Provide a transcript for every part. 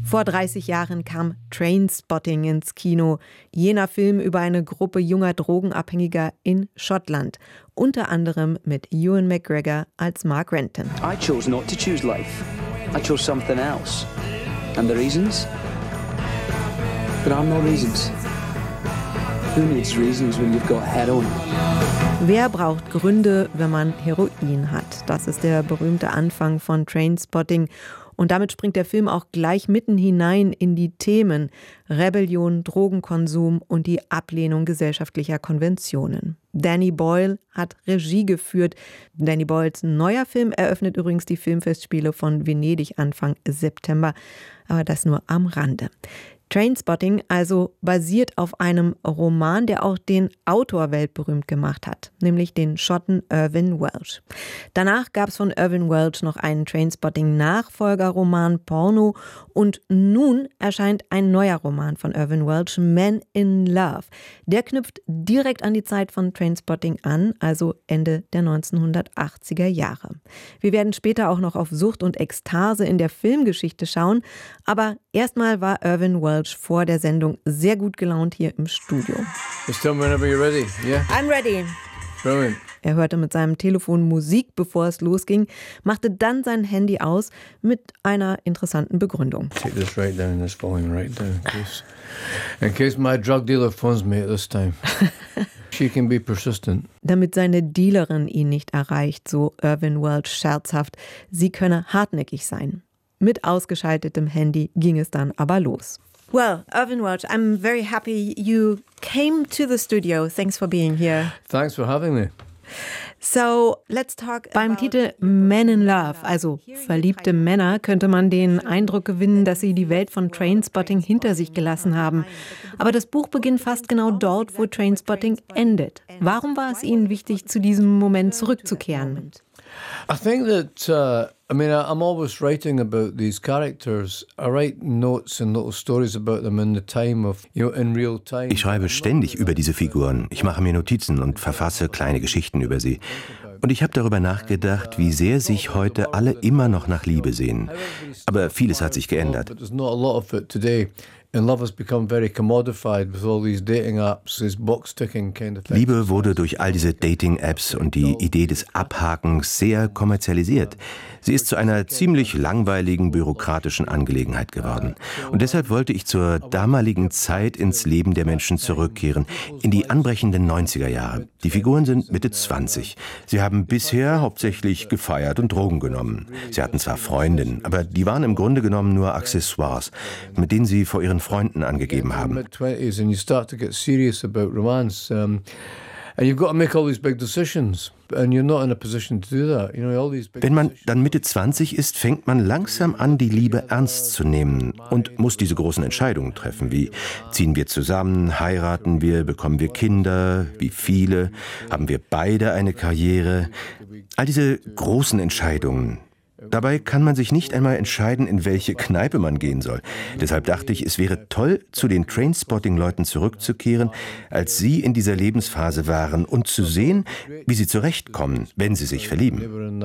Vor 30 Jahren kam Trainspotting ins Kino, jener Film über eine Gruppe junger Drogenabhängiger in Schottland, unter anderem mit Ewan McGregor als Mark Renton. I chose not to choose life. I chose something else. And the reasons? There are no reasons. Who needs reasons when you've got heroin? Wer braucht Gründe, wenn man Heroin hat? Das ist der berühmte Anfang von Trainspotting. Und damit springt der Film auch gleich mitten hinein in die Themen Rebellion, Drogenkonsum und die Ablehnung gesellschaftlicher Konventionen. Danny Boyle hat Regie geführt. Danny Boyles neuer Film eröffnet übrigens die Filmfestspiele von Venedig Anfang September. Aber das nur am Rande. Trainspotting also basiert auf einem Roman, der auch den Autor weltberühmt gemacht hat, nämlich den Schotten Irvine Welsh. Danach gab es von Irvine Welsh noch einen Trainspotting-Nachfolgerroman Porno und nun erscheint ein neuer Roman von Irvine Welsh, Men in Love. Der knüpft direkt an die Zeit von Trainspotting an, also Ende der 1980er Jahre. Wir werden später auch noch auf Sucht und Ekstase in der Filmgeschichte schauen, aber erstmal war Irvine Welsh vor der Sendung sehr gut gelaunt hier im Studio. Just tell me whenever you're ready. Yeah? I'm ready. Brilliant. Er hörte mit seinem Telefon Musik, bevor es losging, machte dann sein Handy aus mit einer interessanten Begründung. Take this right down, this volume right down, in case my drug dealer phones me at this time. She can be persistent. Damit seine Dealerin ihn nicht erreicht, so Irvine Welsh scherzhaft, sie könne hartnäckig sein. Mit ausgeschaltetem Handy ging es dann aber los. Well, Irvine Welsh, I'm very happy you came to the studio. Thanks for being here. Thanks for having me. So, let's talk Beim Titel Men in Love, also verliebte Männer, könnte man den Eindruck gewinnen, dass sie die Welt von Trainspotting hinter sich gelassen haben. Aber das Buch beginnt fast genau dort, wo Trainspotting endet. Warum war es Ihnen wichtig, zu diesem Moment zurückzukehren? I think that, I'm always writing about these characters. I write notes and little stories about them in the time of, in real time. Ich schreibe ständig über diese Figuren. Ich mache mir Notizen und verfasse kleine Geschichten über sie. Und ich habe darüber nachgedacht, wie sehr sich heute alle immer noch nach Liebe sehen. Aber vieles hat sich geändert. Liebe wurde durch all diese Dating-Apps und die Idee des Abhakens sehr kommerzialisiert. Sie ist zu einer ziemlich langweiligen, bürokratischen Angelegenheit geworden. Und deshalb wollte ich zur damaligen Zeit ins Leben der Menschen zurückkehren, in die anbrechenden 90er Jahre. Die Figuren sind Mitte 20. Sie haben bisher hauptsächlich gefeiert und Drogen genommen. Sie hatten zwar Freundinnen, aber die waren im Grunde genommen nur Accessoires, mit denen sie vor ihren Freunden angegeben haben. Wenn man dann Mitte 20 ist, fängt man langsam an, die Liebe ernst zu nehmen und muss diese großen Entscheidungen treffen, wie ziehen wir zusammen, heiraten wir, bekommen wir Kinder, wie viele, haben wir beide eine Karriere. All diese großen Entscheidungen. Dabei kann man sich nicht einmal entscheiden, in welche Kneipe man gehen soll. Deshalb dachte ich, es wäre toll, zu den Trainspotting-Leuten zurückzukehren, als sie in dieser Lebensphase waren und zu sehen, wie sie zurechtkommen, wenn sie sich verlieben.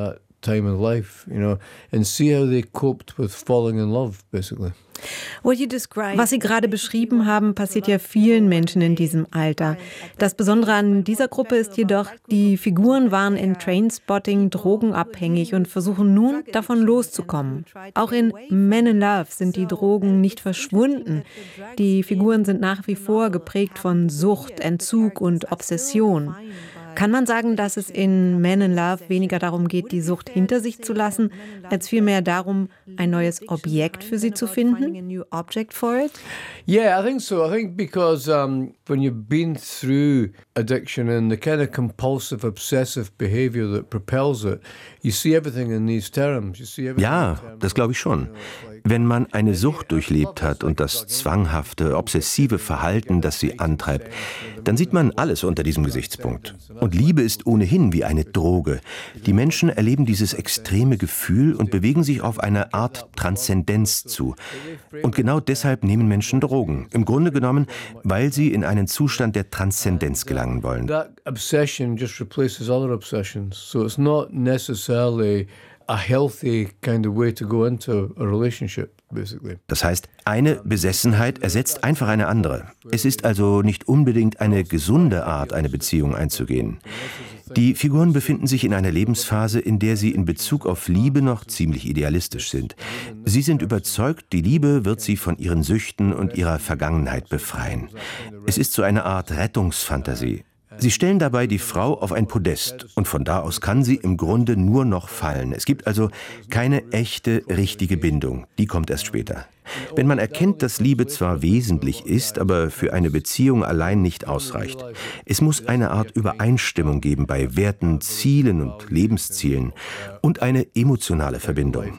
Was Sie gerade beschrieben haben, passiert ja vielen Menschen in diesem Alter. Das Besondere an dieser Gruppe ist jedoch, die Figuren waren in Trainspotting drogenabhängig und versuchen nun, davon loszukommen. Auch in Men in Love sind die Drogen nicht verschwunden. Die Figuren sind nach wie vor geprägt von Sucht, Entzug und Obsession. Kann man sagen, dass es in Men in Love weniger darum geht, die Sucht hinter sich zu lassen, als vielmehr darum, ein neues Objekt für sie zu finden? Yeah, I think so. I think because when you've been through addiction and the kind of compulsive, obsessive behavior that propels it, you see everything in these terms. Ja, das glaube ich schon. Wenn man eine Sucht durchlebt hat und das zwanghafte, obsessive Verhalten, das sie antreibt, dann sieht man alles unter diesem Gesichtspunkt. Und Liebe ist ohnehin wie eine Droge. Die Menschen erleben dieses extreme Gefühl und bewegen sich auf eine Art Transzendenz zu. Und genau deshalb nehmen Menschen Drogen. Im Grunde genommen, weil sie in einen Zustand der Transzendenz gelangen wollen. That obsession just replaces other obsessions. So it's not necessarily a healthy kind of way to go into a relationship, basically. Das heißt, eine Besessenheit ersetzt einfach eine andere. Es ist also nicht unbedingt eine gesunde Art, eine Beziehung einzugehen. Die Figuren befinden sich in einer Lebensphase, in der sie in Bezug auf Liebe noch ziemlich idealistisch sind. Sie sind überzeugt, die Liebe wird sie von ihren Süchten und ihrer Vergangenheit befreien. Es ist so eine Art Rettungsfantasie. Sie stellen dabei die Frau auf ein Podest und von da aus kann sie im Grunde nur noch fallen. Es gibt also keine echte, richtige Bindung. Die kommt erst später. Wenn man erkennt, dass Liebe zwar wesentlich ist, aber für eine Beziehung allein nicht ausreicht. Es muss eine Art Übereinstimmung geben bei Werten, Zielen und Lebenszielen und eine emotionale Verbindung.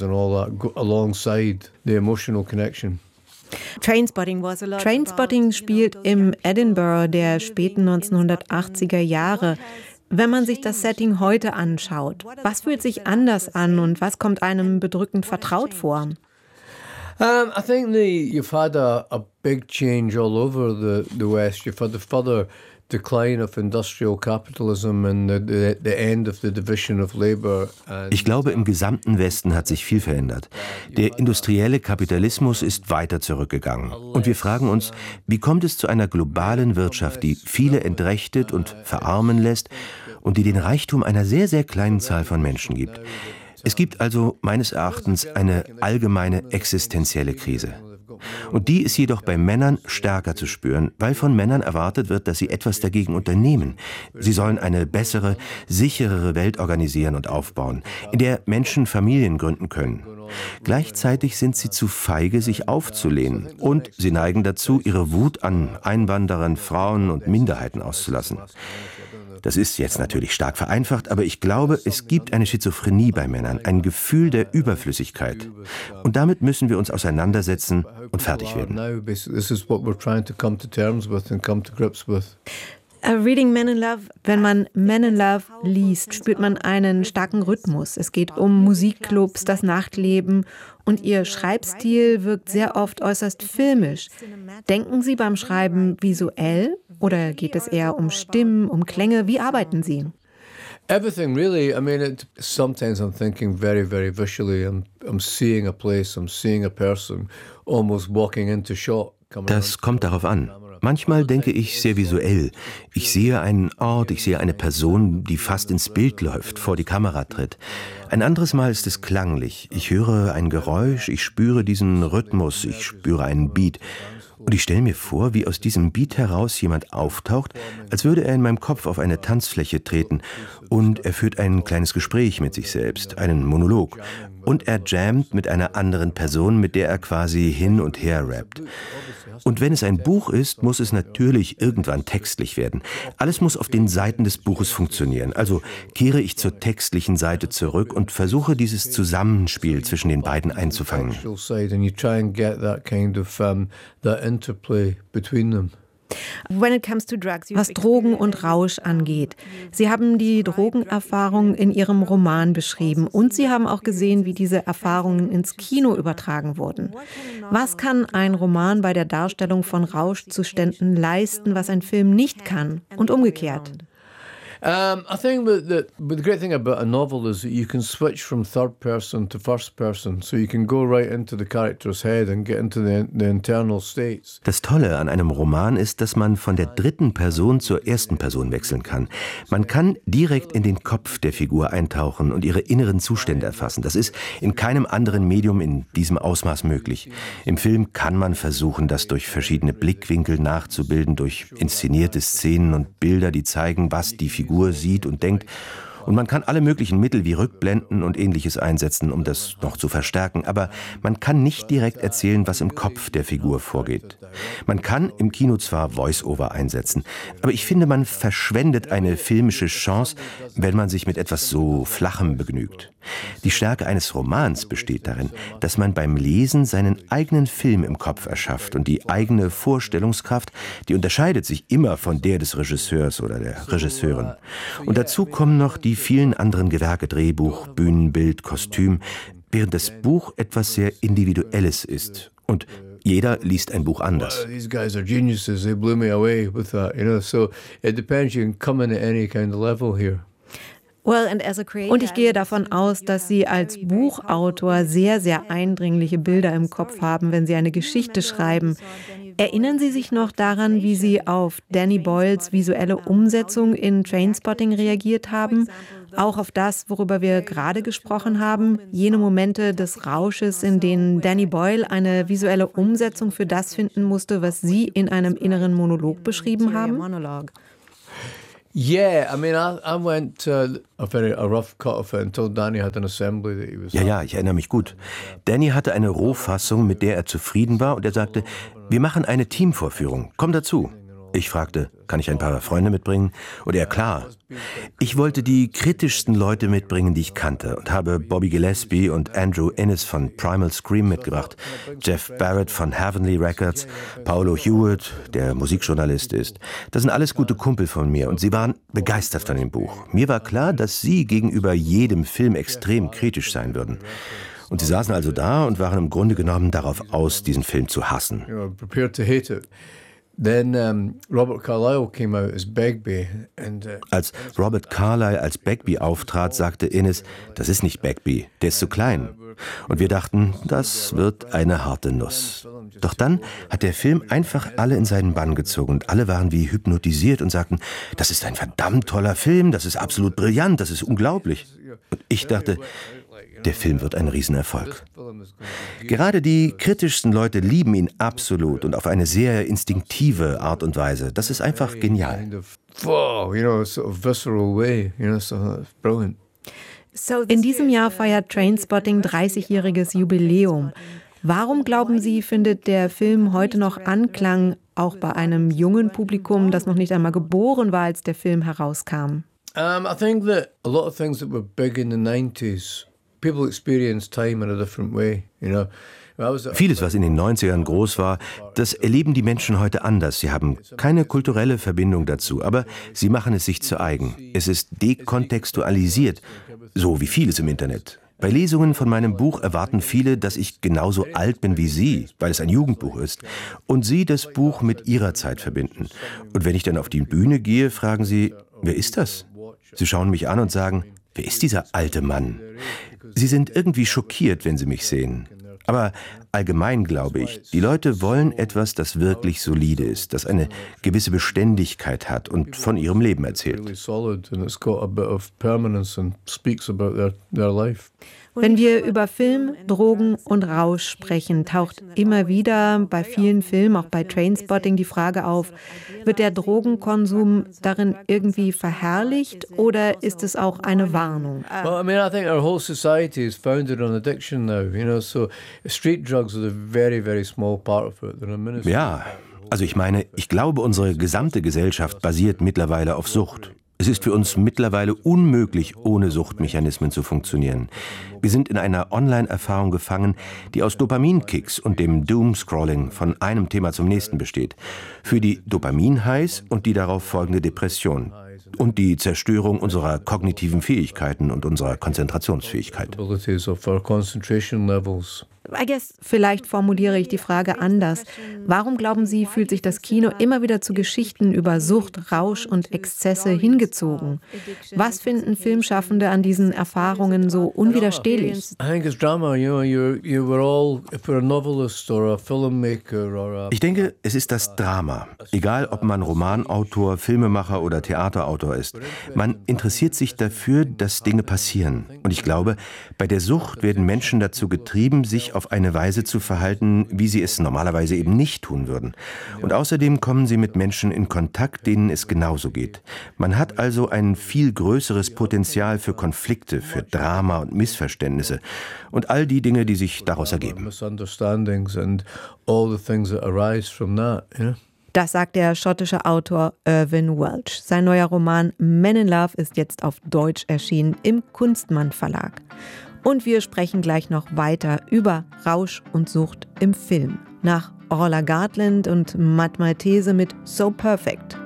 Trainspotting spielt im Edinburgh der späten 1980er Jahre. Wenn man sich das Setting heute anschaut, was fühlt sich anders an und was kommt einem bedrückend vertraut vor? I think you've had a big change all over the West. You've had the further decline of industrial capitalism and the end of the division of labor. Ich glaube, im gesamten Westen hat sich viel verändert. Der industrielle Kapitalismus ist weiter zurückgegangen. Und wir fragen uns, wie kommt es zu einer globalen Wirtschaft, die viele entrechtet und verarmen lässt und die den Reichtum einer sehr, sehr kleinen Zahl von Menschen gibt? Es gibt also meines Erachtens eine allgemeine existenzielle Krise. Und die ist jedoch bei Männern stärker zu spüren, weil von Männern erwartet wird, dass sie etwas dagegen unternehmen. Sie sollen eine bessere, sicherere Welt organisieren und aufbauen, in der Menschen Familien gründen können. Gleichzeitig sind sie zu feige, sich aufzulehnen. Und sie neigen dazu, ihre Wut an Einwanderern, Frauen und Minderheiten auszulassen. Das ist jetzt natürlich stark vereinfacht, aber ich glaube, es gibt eine Schizophrenie bei Männern, ein Gefühl der Überflüssigkeit. Und damit müssen wir uns auseinandersetzen und fertig werden. Reading Men in Love. Wenn man Men in Love liest, spürt man einen starken Rhythmus. Es geht um Musikclubs, das Nachtleben und ihr Schreibstil wirkt sehr oft äußerst filmisch. Denken Sie beim Schreiben visuell oder geht es eher um Stimmen, um Klänge? Wie arbeiten Sie? Everything really. I mean, sometimes I'm thinking very, very visually. I'm seeing a place, I'm seeing a person, almost walking into shot. Das kommt darauf an. Manchmal denke ich sehr visuell. Ich sehe einen Ort, ich sehe eine Person, die fast ins Bild läuft, vor die Kamera tritt. Ein anderes Mal ist es klanglich. Ich höre ein Geräusch, ich spüre diesen Rhythmus, ich spüre einen Beat. Und ich stelle mir vor, wie aus diesem Beat heraus jemand auftaucht, als würde er in meinem Kopf auf eine Tanzfläche treten. Und er führt ein kleines Gespräch mit sich selbst, einen Monolog. Und er jammt mit einer anderen Person, mit der er quasi hin und her rappt. Und wenn es ein Buch ist, muss es natürlich irgendwann textlich werden. Alles muss auf den Seiten des Buches funktionieren. Also kehre ich zur textlichen Seite zurück und versuche dieses Zusammenspiel zwischen den beiden einzufangen. Was Drogen und Rausch angeht. Sie haben die Drogenerfahrung in Ihrem Roman beschrieben und Sie haben auch gesehen, wie diese Erfahrungen ins Kino übertragen wurden. Was kann ein Roman bei der Darstellung von Rauschzuständen leisten, was ein Film nicht kann und umgekehrt? I think that the great thing about a novel is that you can switch from third person to first person, so you can go right into the character's head and get into the internal states. Das Tolle an einem Roman ist, dass man von der dritten Person zur ersten Person wechseln kann. Man kann direkt in den Kopf der Figur eintauchen und ihre inneren Zustände erfassen. Das ist in keinem anderen Medium in diesem Ausmaß möglich. Im Film kann man versuchen, das durch verschiedene Blickwinkel nachzubilden, durch inszenierte Szenen und Bilder, die zeigen, was die Figur sieht und denkt. Und man kann alle möglichen Mittel wie Rückblenden und Ähnliches einsetzen, um das noch zu verstärken. Aber man kann nicht direkt erzählen, was im Kopf der Figur vorgeht. Man kann im Kino zwar Voice-Over einsetzen, aber ich finde, man verschwendet eine filmische Chance, wenn man sich mit etwas so Flachem begnügt. Die Stärke eines Romans besteht darin, dass man beim Lesen seinen eigenen Film im Kopf erschafft und die eigene Vorstellungskraft, die unterscheidet sich immer von der des Regisseurs oder der Regisseurin. Und dazu kommen noch die vielen anderen Gewerke, Drehbuch, Bühnenbild, Kostüm, während das Buch etwas sehr Individuelles ist. Und jeder liest ein Buch anders. These guys are geniuses. They blew me away with that, So it depends. You can come in at any kind of level here. Und ich gehe davon aus, dass Sie als Buchautor sehr, sehr eindringliche Bilder im Kopf haben, wenn Sie eine Geschichte schreiben. Erinnern Sie sich noch daran, wie Sie auf Danny Boyles visuelle Umsetzung in Trainspotting reagiert haben? Auch auf das, worüber wir gerade gesprochen haben, jene Momente des Rausches, in denen Danny Boyle eine visuelle Umsetzung für das finden musste, was Sie in einem inneren Monolog beschrieben haben? Yeah, I mean, I went a rough cut of it and told Danny had an assembly that he was. Ja, ich erinnere mich gut. Danny hatte eine Rohfassung, mit der er zufrieden war, und er sagte, wir machen eine Teamvorführung, komm dazu. Ich fragte, kann ich ein paar Freunde mitbringen? Und er, klar. Ich wollte die kritischsten Leute mitbringen, die ich kannte, und habe Bobby Gillespie und Andrew Innes von Primal Scream mitgebracht, Jeff Barrett von Heavenly Records, Paolo Hewitt, der Musikjournalist ist. Das sind alles gute Kumpel von mir, und sie waren begeistert von dem Buch. Mir war klar, dass sie gegenüber jedem Film extrem kritisch sein würden. Und sie saßen also da und waren im Grunde genommen darauf aus, diesen Film zu hassen. Prepared to hate it. Then Robert Carlyle came out as Begbie. Als Robert Carlyle als Begbie auftrat, sagte Innes, das ist nicht Begbie, der ist zu klein. Und wir dachten, das wird eine harte Nuss. Doch dann hat der Film einfach alle in seinen Bann gezogen und alle waren wie hypnotisiert und sagten, das ist ein verdammt toller Film, das ist absolut brillant, das ist unglaublich. Und ich dachte, der Film wird ein Riesenerfolg. Gerade die kritischsten Leute lieben ihn absolut und auf eine sehr instinktive Art und Weise. Das ist einfach genial. In diesem Jahr feiert Trainspotting 30-jähriges Jubiläum. Warum, glauben Sie, findet der Film heute noch Anklang, auch bei einem jungen Publikum, das noch nicht einmal geboren war, als der Film herauskam? I think that a lot of things that were big in the 90s, people experience time in a different way, you know. Vieles, was in den 90ern groß war, das erleben die Menschen heute anders. Sie haben keine kulturelle Verbindung dazu, aber sie machen es sich zu eigen. Es ist dekontextualisiert, so wie vieles im Internet. Bei Lesungen von meinem Buch erwarten viele, dass ich genauso alt bin wie sie, weil es ein Jugendbuch ist, und sie das Buch mit ihrer Zeit verbinden. Und wenn ich dann auf die Bühne gehe, fragen sie, wer ist das? Sie schauen mich an und sagen, wer ist dieser alte Mann? Sie sind irgendwie schockiert, wenn sie mich sehen. Aber allgemein glaube ich, die Leute wollen etwas, das wirklich solide ist, das eine gewisse Beständigkeit hat und von ihrem Leben erzählt. Wenn wir über Film, Drogen und Rausch sprechen, taucht immer wieder bei vielen Filmen, auch bei Trainspotting, die Frage auf, wird der Drogenkonsum darin irgendwie verherrlicht oder ist es auch eine Warnung? Well, I mean, I think our whole society is founded on addiction now, you know, so street drugs are a very, very small part of it. Ja, also ich meine, ich glaube, unsere gesamte Gesellschaft basiert mittlerweile auf Sucht. Es ist für uns mittlerweile unmöglich, ohne Suchtmechanismen zu funktionieren. Wir sind in einer Online-Erfahrung gefangen, die aus Dopaminkicks und dem Doom-Scrolling von einem Thema zum nächsten besteht. Für die Dopamin-Highs und die darauf folgende Depression. Und die Zerstörung unserer kognitiven Fähigkeiten und unserer Konzentrationsfähigkeit. Vielleicht formuliere ich die Frage anders. Warum, glauben Sie, fühlt sich das Kino immer wieder zu Geschichten über Sucht, Rausch und Exzesse hingezogen? Was finden Filmschaffende an diesen Erfahrungen so unwiderstehlich? Ich denke, es ist das Drama. Egal, ob man Romanautor, Filmemacher oder Theaterautor ist. Man interessiert sich dafür, dass Dinge passieren. Und ich glaube, bei der Sucht werden Menschen dazu getrieben, sich auf eine Weise zu verhalten, wie sie es normalerweise eben nicht tun würden. Und außerdem kommen sie mit Menschen in Kontakt, denen es genauso geht. Man hat also ein viel größeres Potenzial für Konflikte, für Drama und Missverständnisse und all die Dinge, die sich daraus ergeben. Das sagt der schottische Autor Irvine Welsh. Sein neuer Roman Men in Love ist jetzt auf Deutsch erschienen im Kunstmann Verlag. Und wir sprechen gleich noch weiter über Rausch und Sucht im Film. Nach Orla Gartland und Matt Maltese mit So Perfect.